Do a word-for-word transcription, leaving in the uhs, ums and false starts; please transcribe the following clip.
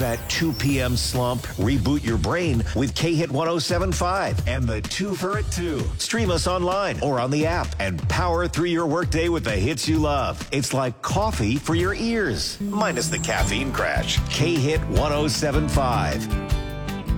that two p.m. slump? Reboot your brain with K-Hit one oh seven point five and the two for it too. Stream us online or on the app and power through your workday with the hits you love. It's like coffee for your ears, minus the caffeine crash. K-Hit one oh seven point five.